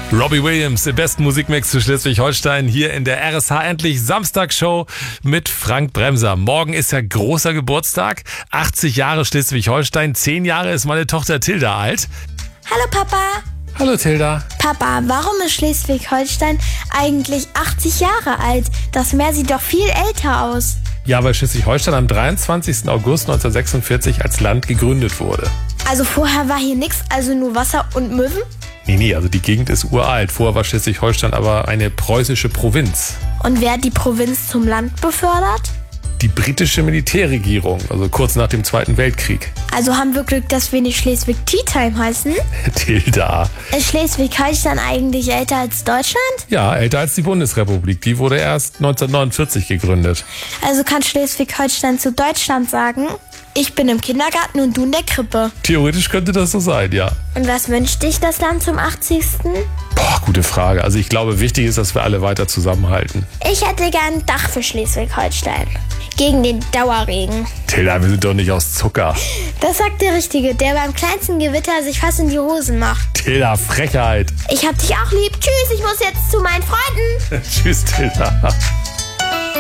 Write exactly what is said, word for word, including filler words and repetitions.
Robbie Williams im besten Musikmix zu Schleswig-Holstein hier in der R S H Endlich Samstagshow mit Frank Bremser. Morgen ist ja großer Geburtstag, achtzig Jahre Schleswig-Holstein, zehn Jahre ist meine Tochter Tilda alt. Hallo Papa. Hallo Tilda. Papa, warum ist Schleswig-Holstein eigentlich achtzig Jahre alt? Das Meer sieht doch viel älter aus. Ja, weil Schleswig-Holstein am dreiundzwanzigsten August neunzehnhundertsechsundvierzig als Land gegründet wurde. Also vorher war hier nichts, also nur Wasser und Möwen? Nee, nee, also die Gegend ist uralt. Vorher war Schleswig-Holstein aber eine preußische Provinz. Und wer hat die Provinz zum Land befördert? Die britische Militärregierung, also kurz nach dem Zweiten Weltkrieg. Also haben wir Glück, dass wir nicht Schleswig-Tea-Time heißen? Tilda. Ist Schleswig-Holstein eigentlich älter als Deutschland? Ja, älter als die Bundesrepublik. Die wurde erst neunzehnhundertneunundvierzig gegründet. Also kann Schleswig-Holstein zu Deutschland sagen, ich bin im Kindergarten und du in der Krippe. Theoretisch könnte das so sein, ja. Und was wünscht dich das Land zum achtzigsten? Boah, gute Frage. Also ich glaube, wichtig ist, dass wir alle weiter zusammenhalten. Ich hätte gern ein Dach für Schleswig-Holstein. Gegen den Dauerregen. Tilda, wir sind doch nicht aus Zucker. Das sagt der Richtige, der beim kleinsten Gewitter sich fast in die Hosen macht. Tilda, Frechheit. Ich hab dich auch lieb. Tschüss, ich muss jetzt zu meinen Freunden. Tschüss, Tilda.